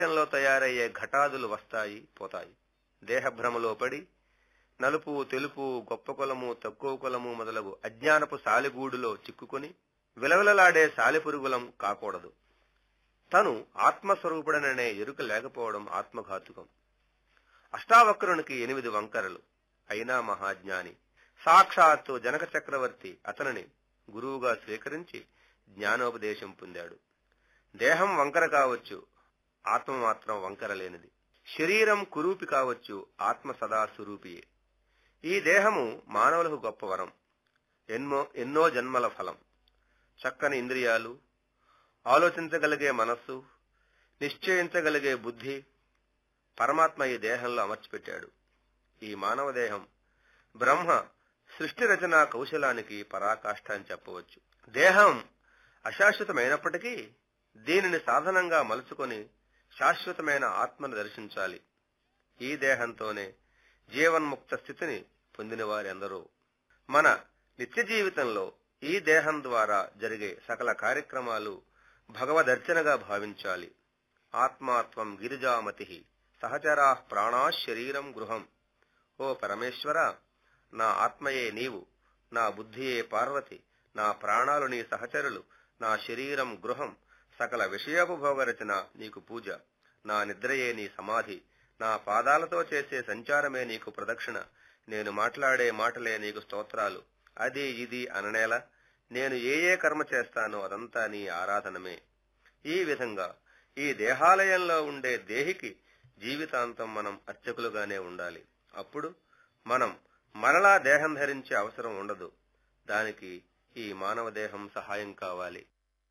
లో తయారయ్యే ఘటాదులు వస్తాయి పోతాయి. దేహభ్రమలో పడి నలుపు తెలుపు గొప్ప కులము తక్కువ కులము మొదలగు అజ్ఞానపు సాలెగూడులో చిక్కుకొని విలవిలలాడే సాలెపురుగులం కాకూడదు. తను ఆత్మస్వరూపుడననే ఎరుక లేకపోవడం ఆత్మఘాతుకం. అష్టావక్రునికి 8 వంకరలు అయినా మహాజ్ఞాని. సాక్షాత్తు జనక చక్రవర్తి అతనిని గురువుగా స్వీకరించి జ్ఞానోపదేశం పొందాడు. దేహం వంకర కావచ్చు, ఆత్మ మాత్రం వంకర లేనిది. శరీరం కురూపి కావచ్చు, ఆత్మ సదా స్వరూపియే. ఈ దేహము మానవులకు గొప్ప వరం, ఎన్నో జన్మల ఫలం. చక్కని ఇంద్రియాలు, ఆలోచించగలిగే మనస్సు, నిశ్చయించగలిగే బుద్ధి పరమాత్మ ఈ దేహంలో అమర్చిపెట్టాడు. ఈ మానవ దేహం బ్రహ్మ సృష్టి రచనా కౌశలానికి పరాకాష్ఠ అని చెప్పవచ్చు. దేహం అశాశ్వతమైనప్పటికీ దీనిని సాధనంగా మలుచుకొని శాశ్వతమైన ఆత్మను దర్శించాలి. ఈ దేహంతోనే జీవన్ముక్త స్థితిని పొందిన వారెందరో. మన నిత్య జీవితంలో ఈ దేహం ద్వారా జరిగే సకల కార్యక్రమాలు భగవదర్చనగా భావించాలి. ఆత్మాత్వం గిరిజామతి సహచరా ప్రాణా శరీరం గృహం. ఓ పరమేశ్వర, నా ఆత్మయే నీవు, నా బుద్ధియే పార్వతి, నా ప్రాణాలు నీ సహచరులు, నా శరీరం గృహం, సకల విషయోపభోగ రచన నీకు పూజ, నా నిద్రయే నీ సమాధి, నా పాదాలతో చేసే సంచారమే నీకు ప్రదక్షిణ, నేను మాట్లాడే మాటలే నీకు స్తోత్రాలు, అది ఇది అననేలా నేను ఏ కర్మ చేస్తానో అదంతా నీ ఆరాధనమే. ఈ విధంగా ఈ దేహాలయంలో ఉండే దేహికి జీవితాంతం మనం అర్చకులుగానే ఉండాలి. అప్పుడు మనం మరలా దేహం ధరించే అవసరం ఉండదు. దానికి ఈ మానవ దేహం సహాయం కావాలి.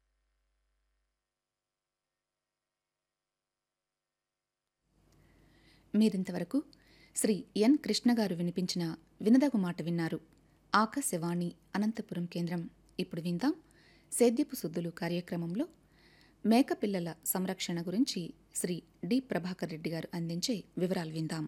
మీరింతవరకు శ్రీ ఎన్ కృష్ణ గారు వినిపించిన వినదగు మాట విన్నారు. ఆకాశవాణి అనంతపురం కేంద్రం. ఇప్పుడు విందాం సేద్యపు సుద్దులు కార్యక్రమంలో మేకపిల్లల సంరక్షణ గురించి శ్రీ డి ప్రభాకర్ రెడ్డి గారు అందించే వివరాలు విందాం.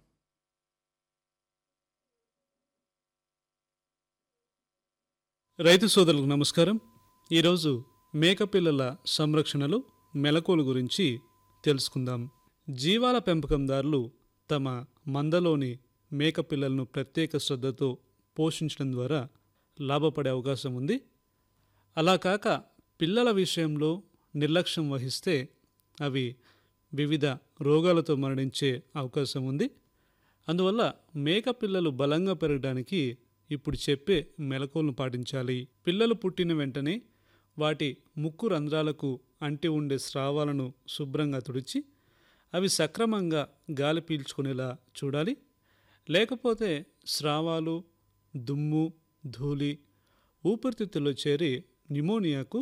రైతు సోదరులకు నమస్కారం. ఈరోజు మేకపిల్లల సంరక్షణలో మెలకువల గురించి తెలుసుకుందాం. జీవాల పెంపకందారులు తమ మందలోని మేకపిల్లలను ప్రత్యేక శ్రద్ధతో పోషించడం ద్వారా లాభపడే అవకాశం ఉంది. అలా కాక పిల్లల విషయంలో నిర్లక్ష్యం వహిస్తే అవి వివిధ రోగాలతో మరణించే అవకాశం ఉంది. అందువల్ల మేకపిల్లలు బలంగా పెరగడానికి ఇప్పుడు చెప్పే మెలకువలను పాటించాలి. పిల్లలు పుట్టిన వెంటనే వాటి ముక్కు రంధ్రాలకు అంటి ఉండే స్రావాలను శుభ్రంగా తుడిచి అవి సక్రమంగా గాలి పీల్చుకునేలా చూడాలి. లేకపోతే స్రావాలు, దుమ్ము, ధూళి ఊపిరితిత్తుల్లో చేరి న్యూమోనియాకు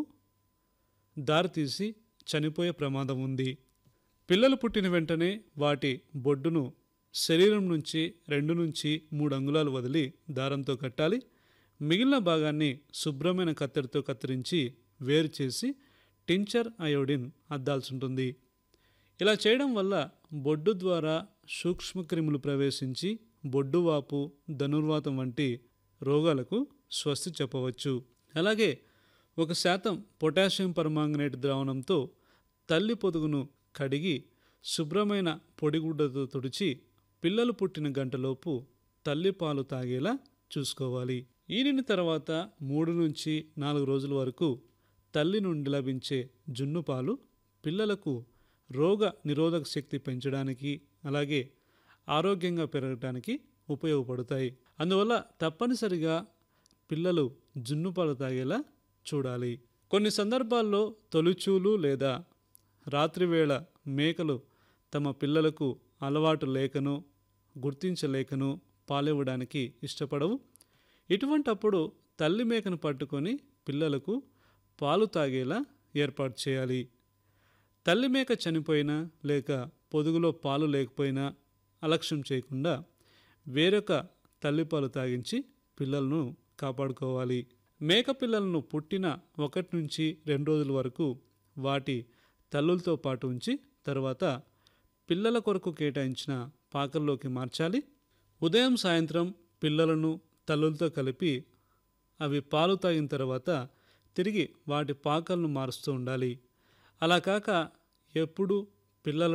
దారితీసి చనిపోయే ప్రమాదం ఉంది. పిల్లలు పుట్టిన వెంటనే వాటి బొడ్డును శరీరం నుంచి 2 నుంచి 3 అంగుళాలు వదిలి దారంతో కట్టాలి. మిగిలిన భాగాన్ని శుభ్రమైన కత్తెరతో కత్తిరించి వేరు చేసి టించర్ అయోడిన్ అద్దాల్సి ఉంటుంది. ఇలా చేయడం వల్ల బొడ్డు ద్వారా సూక్ష్మక్రిములు ప్రవేశించి బొడ్డువాపు, ధనుర్వాతం వంటి రోగాలకు స్వస్తి చెప్పవచ్చు. అలాగే 1% పొటాషియం పర్మాంగనేట్ ద్రావణంతో తల్లి పొదుగును కడిగి శుభ్రమైన పొడిగుడ్డతో తుడిచి పిల్లలు పుట్టిన గంటలోపు తల్లి పాలు తాగేలా చూసుకోవాలి. ఈనిన తర్వాత 3 నుంచి 4 రోజుల వరకు తల్లి నుండి లభించే జున్ను పాలు పిల్లలకు రోగ నిరోధక శక్తి పెంచడానికి అలాగే ఆరోగ్యంగా పెరగడానికి ఉపయోగపడతాయి. అందువల్ల తప్పనిసరిగా పిల్లలు జున్ను పాలు తాగేలా చూడాలి. కొన్ని సందర్భాల్లో తొలిచూలు లేదా రాత్రివేళ మేకలు తమ పిల్లలకు అలవాటు లేకనో గుర్తించలేకనో పాలివ్వడానికి ఇష్టపడవు. ఇటువంటప్పుడు తల్లి మేకను పట్టుకొని పిల్లలకు పాలు తాగేలా ఏర్పాటు చేయాలి. తల్లి మేక చనిపోయినా లేక పొదుగులో పాలు లేకపోయినా అలక్ష్యం చేయకుండా వేరొక తల్లిపాలు తాగించి పిల్లలను కాపాడుకోవాలి. మేక పిల్లలను పుట్టిన 1 నుంచి 2 రోజుల వరకు వాటి తల్లులతో పాటు ఉంచి తర్వాత పిల్లల కొరకు కేటాయించిన పాకల్లోకి మార్చాలి. ఉదయం సాయంత్రం పిల్లలను తల్లులతో కలిపి అవి పాలు తాగిన తర్వాత తిరిగి వాటి పాకలను మారుస్తూ ఉండాలి. అలా కాక ఎప్పుడు పిల్లల